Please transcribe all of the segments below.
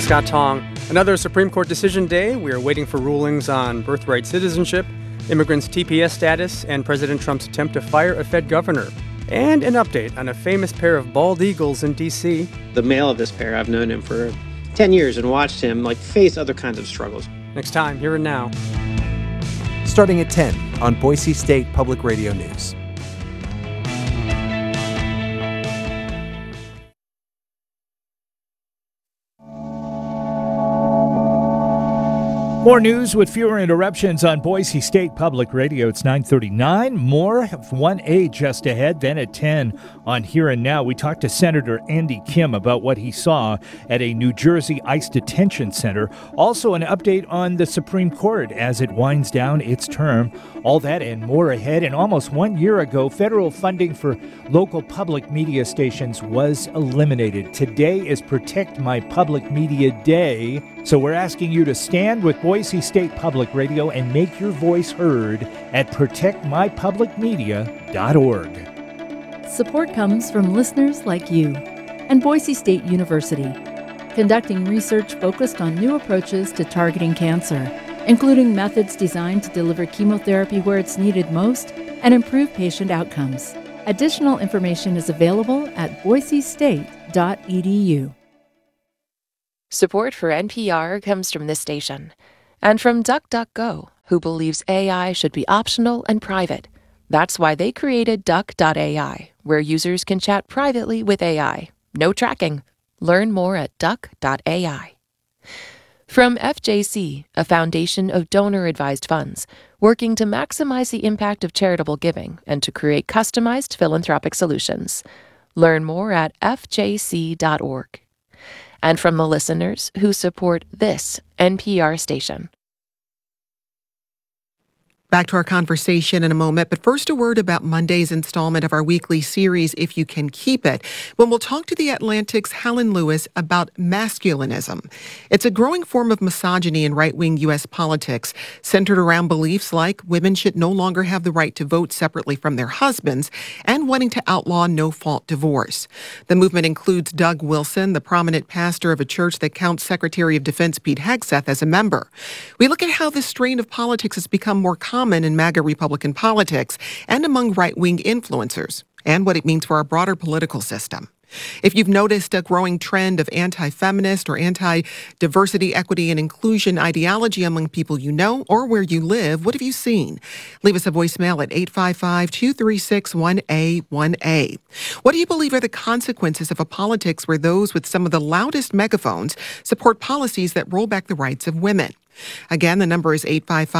Scott Tong. Another Supreme Court decision day. We are waiting for rulings on birthright citizenship, immigrants' TPS status, and President Trump's attempt to fire a Fed governor. And an update on a famous pair of bald eagles in D.C. The male of this pair, I've known him for 10 years and watched him face other kinds of struggles. Next time, Here and Now. Starting at 10 on Boise State Public Radio News. More news with fewer interruptions on Boise State Public Radio. It's 9:39. More of 1A just ahead. Then at 10 on Here and Now, we talked to Senator Andy Kim about what he saw at a New Jersey ICE detention center. Also an update on the Supreme Court as it winds down its term. All that and more ahead. And almost 1 year ago, federal funding for local public media stations was eliminated. Today is Protect My Public Media Day. So we're asking you to stand with Boise State Public Radio and make your voice heard at protectmypublicmedia.org. Support comes from listeners like you and Boise State University, conducting research focused on new approaches to targeting cancer, including methods designed to deliver chemotherapy where it's needed most and improve patient outcomes. Additional information is available at boisestate.edu. Support for NPR comes from this station and from DuckDuckGo, who believes AI should be optional and private. That's why they created Duck.ai, where users can chat privately with AI. No tracking. Learn more at Duck.ai. From FJC, a foundation of donor-advised funds, working to maximize the impact of charitable giving and to create customized philanthropic solutions. Learn more at fjc.org. And from the listeners who support this NPR station. Back to our conversation in a moment, but first a word about Monday's installment of our weekly series, If You Can Keep It, when we'll talk to The Atlantic's Helen Lewis about masculinism. It's a growing form of misogyny in right-wing U.S. politics, centered around beliefs like women should no longer have the right to vote separately from their husbands and wanting to outlaw no-fault divorce. The movement includes Doug Wilson, the prominent pastor of a church that counts Secretary of Defense Pete Hegseth as a member. We look at how this strain of politics has become more common in MAGA Republican politics and among right-wing influencers, and what it means for our broader political system. If you've noticed a growing trend of anti-feminist or anti-diversity, equity, and inclusion ideology among people you know or where you live, what have you seen? Leave us a voicemail at 855-236-1A1A. What do you believe are the consequences of a politics where those with some of the loudest megaphones support policies that roll back the rights of women? Again, the number is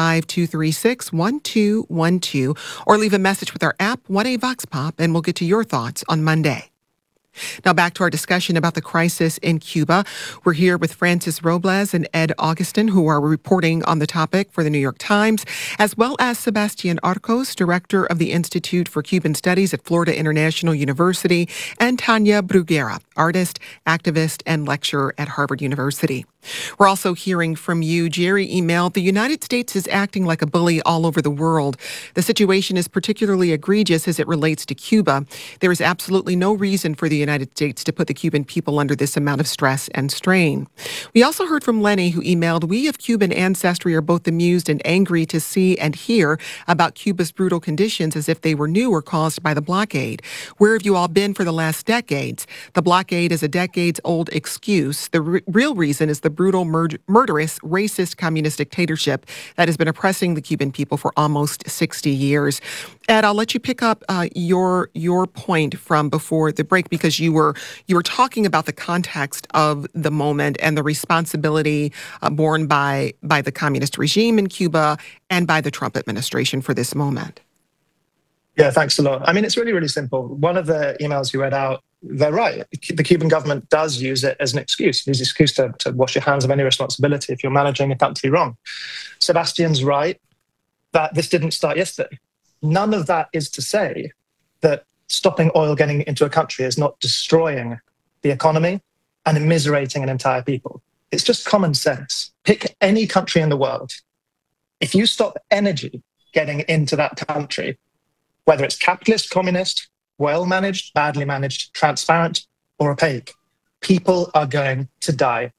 855-236-1212, or leave a message with our app, 1A Vox Pop, and we'll get to your thoughts on Monday. Now back to our discussion about the crisis in Cuba. We're here with Francis Robles and Ed Augustin, who are reporting on the topic for the New York Times, as well as Sebastian Arcos, director of the Institute for Cuban Studies at Florida International University, and Tanya Bruguera, artist, activist, and lecturer at Harvard University. We're also hearing from you. Jerry emailed, the United States is acting like a bully all over the world. The situation is particularly egregious as it relates to Cuba. There is absolutely no reason for the United States to put the Cuban people under this amount of stress and strain. We also heard from Lenny, who emailed, we of Cuban ancestry are both amused and angry to see and hear about Cuba's brutal conditions as if they were new or caused by the blockade. Where have you all been for the last decades? The blockade is a decades-old excuse. The real reason is the brutal, murderous, racist communist dictatorship that has been oppressing the Cuban people for almost 60 years. Ed, I'll let you pick up your point from before the break, because you were talking about the context of the moment and the responsibility borne by the communist regime in Cuba and by the Trump administration for this moment. Yeah, thanks a lot. I mean, it's really, really simple. One of the emails you read out, they're right. The Cuban government does use it as an excuse. Use an excuse to wash your hands of any responsibility if you're managing a country wrong. Sebastian's right that this didn't start yesterday. None of that is to say that stopping oil getting into a country is not destroying the economy and immiserating an entire people. It's just common sense. Pick any country in the world. If you stop energy getting into that country, whether it's capitalist, communist, well-managed, badly managed, transparent, or opaque, people are going to die.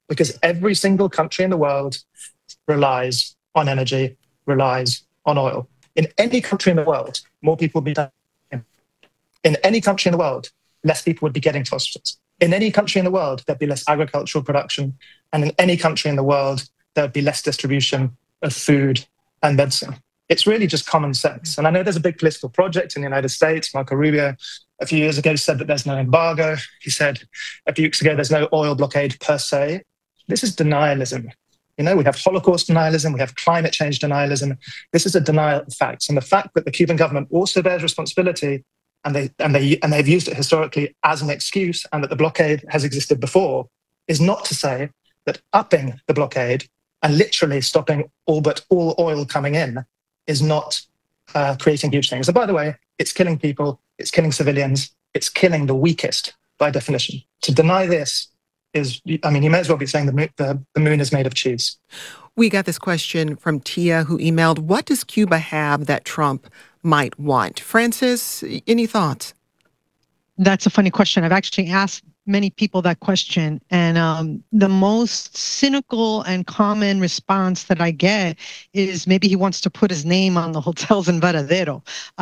because every single country in the world relies on energy, relies on oil. In any country in the world, more people would be dying. In any country in the world, less people would be getting to hospitals. In any country in the world, there'd be less agricultural production. And in any country in the world, there'd be less distribution of food and medicine. It's really just common sense. And I know there's a big political project in the United States. Marco Rubio, a few years ago, said that there's no embargo. He said a few weeks ago, there's no oil blockade per se. This is denialism. We have Holocaust denialism, we have climate change denialism. This is a denial of facts. And the fact that the Cuban government also bears responsibility and they've used it historically as an excuse, and that the blockade has existed before, is not to say that upping the blockade and literally stopping all but all oil coming in is not creating huge things. And by the way, it's killing people, it's killing civilians, it's killing the weakest by definition. To deny this is, you may as well be saying the moon is made of cheese. We got this question from Tia, who emailed, what does Cuba have that Trump might want? Francis, any thoughts? That's a funny question. I've actually asked many people that question, and the most cynical and common response that I get is maybe he wants to put his name on the hotels in Varadero.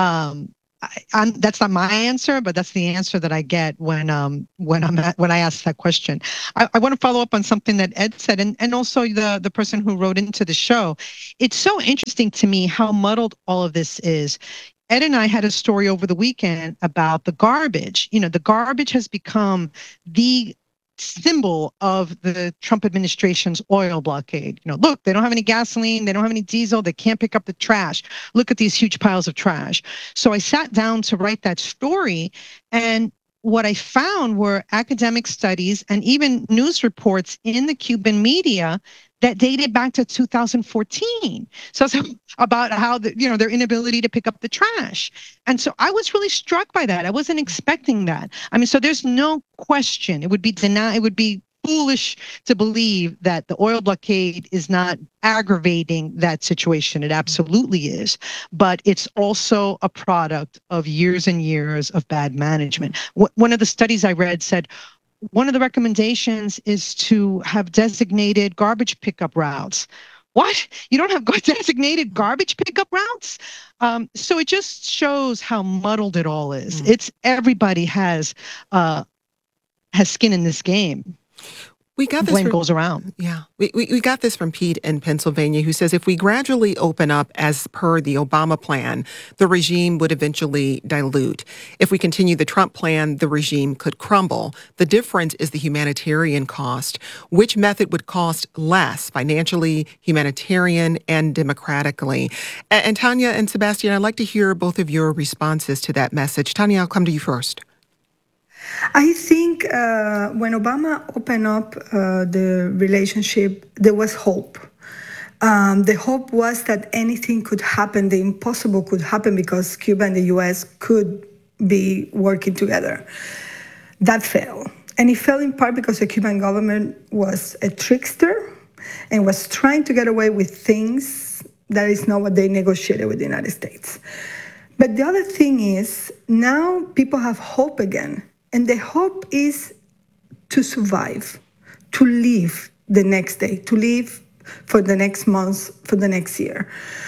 That's not my answer, but that's the answer that I get when I ask that question. I want to follow up on something that Ed said, and also the person who wrote into the show. It's so interesting to me how muddled all of this is. Ed and I had a story over the weekend about the garbage. The garbage has become the symbol of the Trump administration's oil blockade. Look, they don't have any gasoline, they don't have any diesel, they can't pick up the trash. Look at these huge piles of trash. So I sat down to write that story, and what I found were academic studies and even news reports in the Cuban media that dated back to 2014. So about how their inability to pick up the trash. And so I was really struck by that. I wasn't expecting that. So there's no question. It would be foolish to believe that the oil blockade is not aggravating that situation. It absolutely is. But it's also a product of years and years of bad management. One of the studies I read said, one of the recommendations is to have designated garbage pickup routes. What? You don't have designated garbage pickup routes? So it just shows how muddled it all is. It's everybody has skin in this game. We got this blame goes around. Yeah. We got this from Pete in Pennsylvania, who says if we gradually open up as per the Obama plan, the regime would eventually dilute. If we continue the Trump plan, the regime could crumble. The difference is the humanitarian cost. Which method would cost less financially, humanitarian, and democratically? And Tanya and Sebastian, I'd like to hear both of your responses to that message. Tanya, I'll come to you first. I think when Obama opened up the relationship, there was hope. The hope was that anything could happen, the impossible could happen, because Cuba and the U.S. could be working together. That failed. And it failed in part because the Cuban government was a trickster and was trying to get away with things that is not what they negotiated with the United States. But the other thing is, now people have hope again. And the hope is to survive, to live the next day, to live for the next month, for the next year.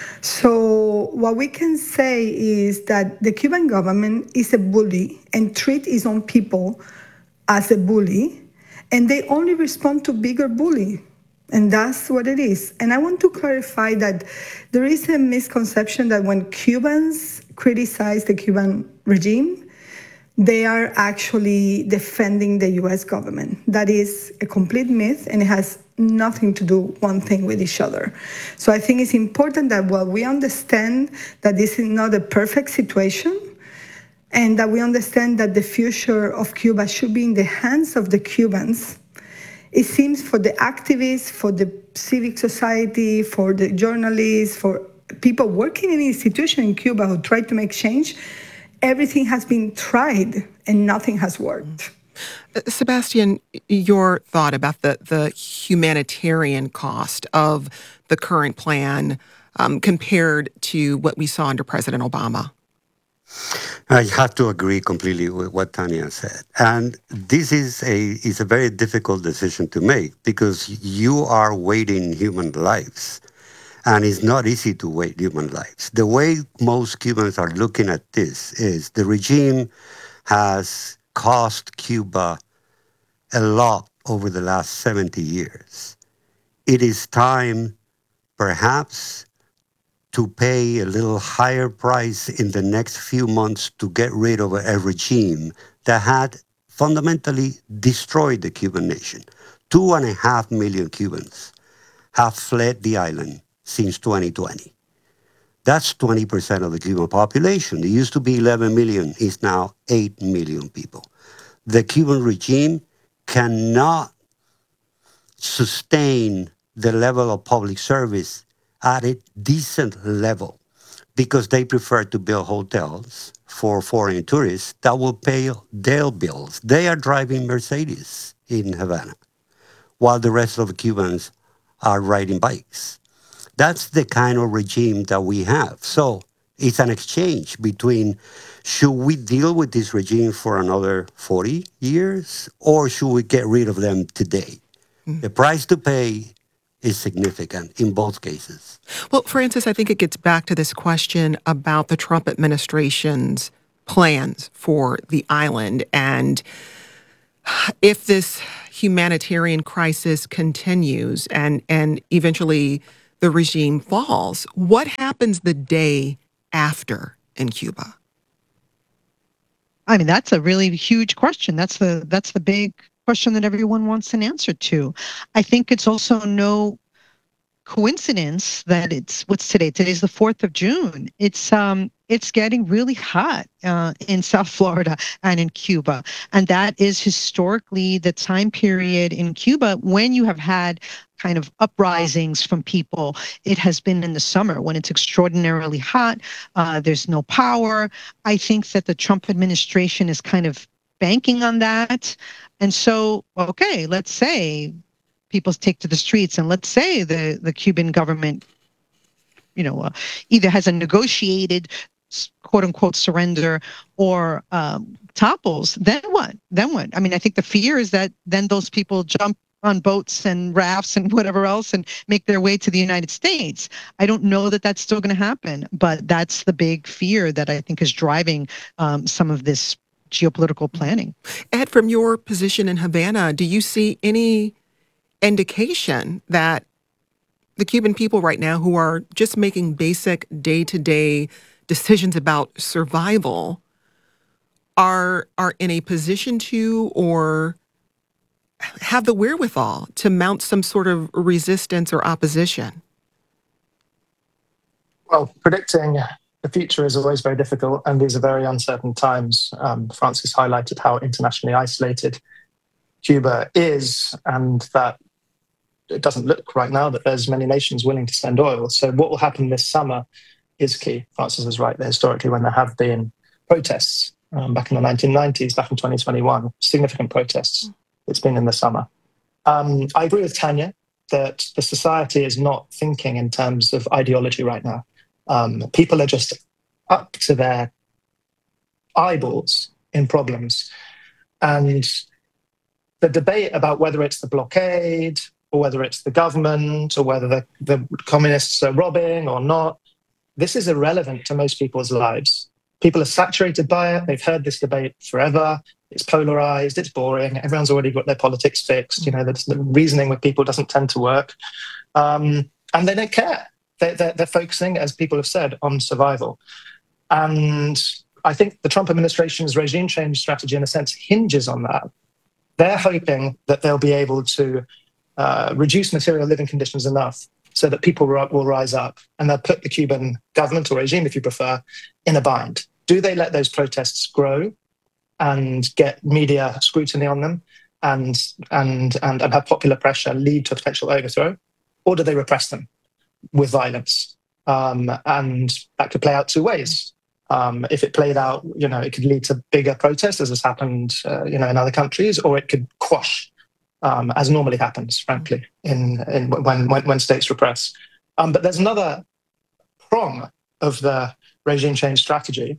So what we can say is that the Cuban government is a bully and treats its own people as a bully, and they only respond to bigger bully. And that's what it is. And I want to clarify that there is a misconception that when Cubans criticize the Cuban regime, they are actually defending the U.S. government. That is a complete myth, and it has nothing to do one thing with each other. So I think it's important that while we understand that this is not a perfect situation, and that we understand that the future of Cuba should be in the hands of the Cubans, it seems for the activists, for the civic society, for the journalists, for people working in institutions in Cuba who try to make change, everything has been tried and nothing has worked. Sebastian, your thought about the humanitarian cost of the current plan compared to what we saw under President Obama? I have to agree completely with what Tanya said. And this is a very difficult decision to make because you are weighing human lives. And it's not easy to weight human lives. The way most Cubans are looking at this is the regime has cost Cuba a lot over the last 70 years. It is time, perhaps, to pay a little higher price in the next few months to get rid of a regime that had fundamentally destroyed the Cuban nation. 2.5 million Cubans have fled the island since 2020. That's 20% of the Cuban population. It used to be 11 million, it's now 8 million people. The Cuban regime cannot sustain the level of public service at a decent level because they prefer to build hotels for foreign tourists that will pay their bills. They are driving Mercedes in Havana while the rest of the Cubans are riding bikes. That's the kind of regime that we have. So it's an exchange between should we deal with this regime for another 40 years or should we get rid of them today? The price to pay is significant in both cases. Well, Francis, I think it gets back to this question about the Trump administration's plans for the island. And if this humanitarian crisis continues and eventually the regime falls, what happens the day after in Cuba? I mean, that's a really huge question. That's the big question that everyone wants an answer to. I think it's also no coincidence that what's today? Today's the 4th of June. It's getting really hot in South Florida and in Cuba. And that is historically the time period in Cuba when you have had kind of uprisings from people. It has been in the summer when it's extraordinarily hot. There's no power. I think that the Trump administration is kind of banking on that. And so, okay, let's say people take to the streets and let's say the Cuban government, either has a negotiated quote unquote surrender or topples, then what? I mean, I think the fear is that then those people jump on boats and rafts and whatever else and make their way to the United States. I don't know that that's still going to happen, but that's the big fear that I think is driving some of this geopolitical planning. Ed, from your position in Havana, do you see any indication that the Cuban people right now who are just making basic day-to-day decisions about survival are in a position to or have the wherewithal to mount some sort of resistance or opposition? Well, predicting the future is always very difficult, and these are very uncertain times. Francis highlighted how internationally isolated Cuba is, and that it doesn't look right now that there's many nations willing to send oil. So what will happen this summer is key. Francis is right there. Historically, when there have been protests back in the 1990s, back in 2021, significant protests, it's been in the summer. I agree with Tanya that the society is not thinking in terms of ideology right now. People are just up to their eyeballs in problems. And the debate about whether it's the blockade or whether it's the government or whether the communists are robbing or not, this is irrelevant to most people's lives. People are saturated by it. They've heard this debate forever. It's polarized. It's boring. Everyone's already got their politics fixed. The reasoning with people doesn't tend to work. And they don't care. They're focusing, as people have said, on survival. And I think the Trump administration's regime change strategy, in a sense, hinges on that. They're hoping that they'll be able to reduce material living conditions enough so that people will rise up, and they'll put the Cuban government or regime, if you prefer, in a bind. Do they let those protests grow and get media scrutiny on them and have popular pressure lead to a potential overthrow? Or do they repress them with violence? And that could play out two ways. If it played out, it could lead to bigger protests, as has happened, in other countries, or it could quash, as normally happens, frankly, when states repress. But there's another prong of the regime change strategy,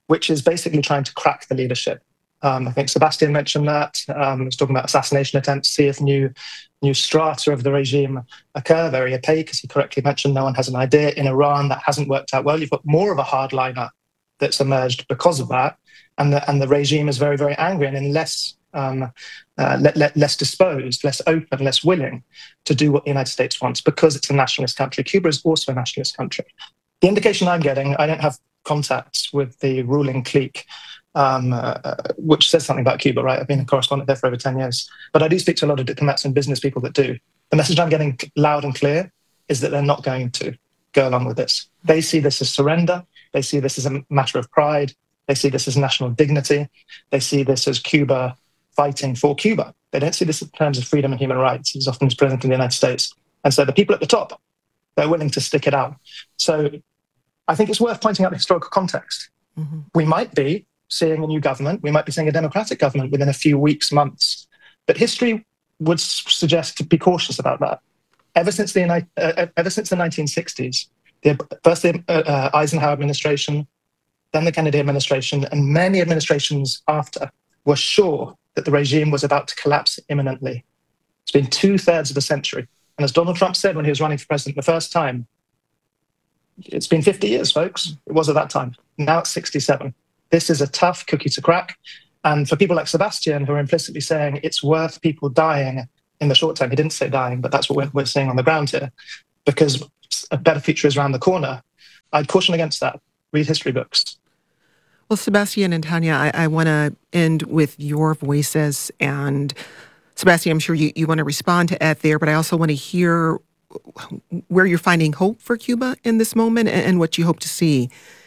which is basically trying to crack the leadership. I think Sebastian mentioned that. He was talking about assassination attempts, see if new strata of the regime occur, very opaque, as he correctly mentioned. No one has an idea. In Iran, that hasn't worked out well. You've got more of a hardliner that's emerged because of that, and the regime is very, very angry and less disposed, less open, less willing to do what the United States wants because it's a nationalist country. Cuba is also a nationalist country. The indication I'm getting, I don't have contacts with the ruling clique, which says something about Cuba, right? I've been a correspondent there for over 10 years. But I do speak to a lot of diplomats and business people that do. The message I'm getting loud and clear is that they're not going to go along with this. They see this as surrender. They see this as a matter of pride. They see this as national dignity. They see this as Cuba fighting for Cuba. They don't see this in terms of freedom and human rights, as often as present in the United States. And so the people at the top, they're willing to stick it out. So I think it's worth pointing out the historical context. Mm-hmm. We might be seeing a new government. We might be seeing a democratic government within a few weeks, months. But history would suggest to be cautious about that. Ever since the 1960s, first the Eisenhower administration, then the Kennedy administration, and many administrations after were sure that the regime was about to collapse imminently. It's been 2/3 of a century. And as Donald Trump said when he was running for president the first time, it's been 50 years, folks. It was at that time. Now it's 67. This is a tough cookie to crack. And for people like Sebastian, who are implicitly saying it's worth people dying in the short term, he didn't say dying, but that's what we're seeing on the ground here, because a better future is around the corner. I'd caution against that. Read history books. Well, Sebastian and Tanya, I want to end with your voices. And Sebastian, I'm sure you want to respond to Ed there, but I also want to hear where you're finding hope for Cuba in this moment and what you hope to see.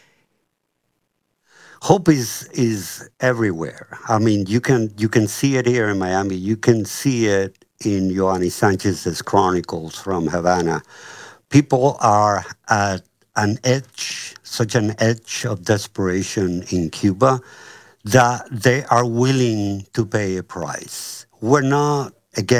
Hope is everywhere. I mean, you can see it here in Miami. You can see it in Yoani Sanchez's chronicles from Havana. People are at such an edge of desperation in Cuba that they are willing to pay a price. We're not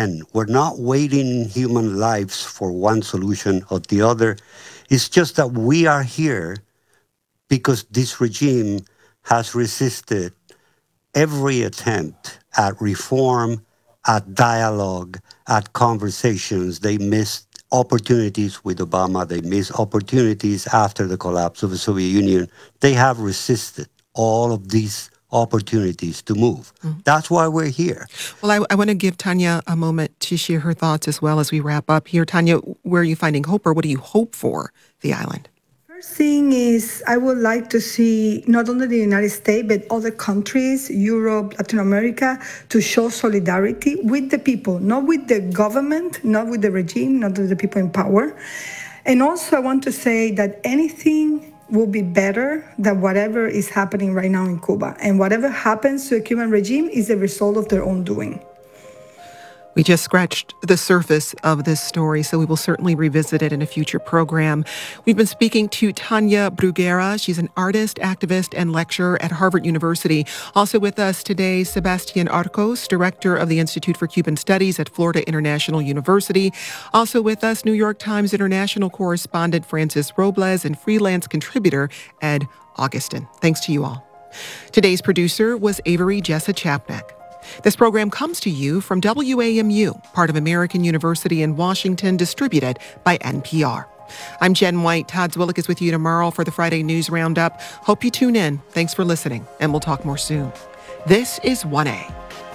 waiting human lives for one solution or the other. It's just that we are here because this regime has resisted every attempt at reform, at dialogue, at conversations. They missed opportunities with Obama. They missed opportunities after the collapse of the Soviet Union. They have resisted all of these opportunities to move. Mm-hmm. That's why we're here. Well, I want to give Tanya a moment to share her thoughts as well as we wrap up here. Tanya, where are you finding hope, or what do you hope for the island? First thing is, I would like to see not only the United States, but other countries, Europe, Latin America, to show solidarity with the people, not with the government, not with the regime, not with the people in power. And also I want to say that anything will be better than whatever is happening right now in Cuba. And whatever happens to the Cuban regime is a result of their own doing. We just scratched the surface of this story, so we will certainly revisit it in a future program. We've been speaking to Tanya Bruguera. She's an artist, activist, and lecturer at Harvard University. Also with us today, Sebastian Arcos, director of the Institute for Cuban Studies at Florida International University. Also with us, New York Times international correspondent Francis Robles and freelance contributor Ed Augustin. Thanks to you all. Today's producer was Avery Jessa Chapnick. This program comes to you from WAMU, part of American University in Washington, distributed by NPR. I'm Jen White. Todd Zwillick is with you tomorrow for the Friday News Roundup. Hope you tune in. Thanks for listening, and we'll talk more soon. This is 1A.